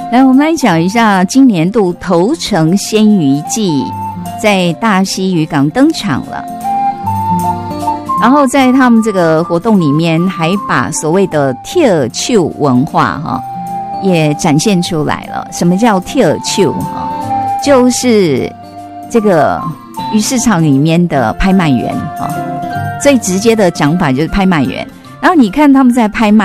来，我们来讲一下今年度头城鲜鱼季在大溪渔港登场了。然后在他们这个活动里面，还把所谓的特秀文化也展现出来了。什么叫特秀就是这个鱼市场里面的拍卖员最直接的讲法就是拍卖员。然后你看他们在拍卖